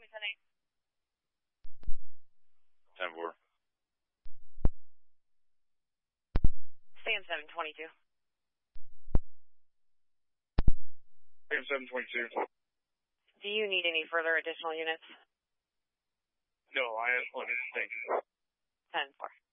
10-4. Stand 722. Stand 722. Do you need any further additional units? No, I have plenty. Thank you. 10-4.